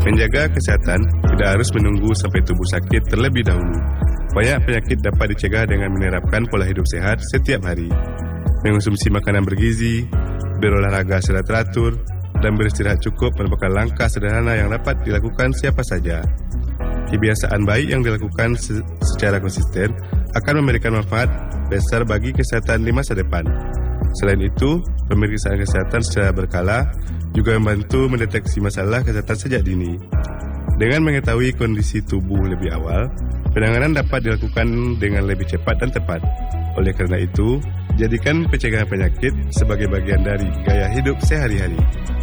Menjaga kesehatan tidak harus menunggu sampai tubuh sakit terlebih dahulu. Banyak penyakit dapat dicegah dengan menerapkan pola hidup sehat setiap hari. Mengonsumsi makanan bergizi, berolahraga secara teratur, dan beristirahat cukup merupakan langkah sederhana yang dapat dilakukan siapa saja. Kebiasaan baik yang dilakukan secara konsisten akan memberikan manfaat besar bagi kesehatan di masa depan. Selain itu, pemeriksaan kesehatan secara berkala juga membantu mendeteksi masalah kesehatan sejak dini. Dengan mengetahui kondisi tubuh lebih awal, penanganan dapat dilakukan dengan lebih cepat dan tepat. Oleh karena itu, jadikan pencegahan penyakit sebagai bagian dari gaya hidup sehari-hari.